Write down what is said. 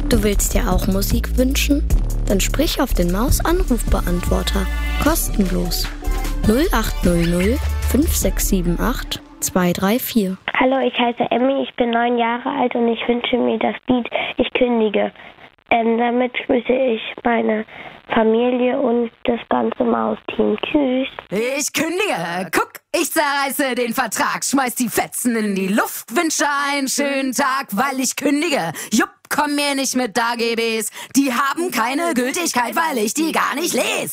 Du willst dir auch Musik wünschen? Dann sprich auf den Maus-Anrufbeantworter. Kostenlos. 0800 5678 234. Hallo, ich heiße Emmy, ich bin 9 Jahre alt und ich wünsche mir das Lied Ich kündige. Damit grüße ich meine Familie und das ganze Mausteam. Tschüss. Ich kündige. Guck, ich zerreiße den Vertrag, schmeiß die Fetzen in die Luft, wünsche einen schönen Tag, weil ich kündige. Jupp, komm mir nicht mit AGBs. Die haben keine Gültigkeit, weil ich die gar nicht lese.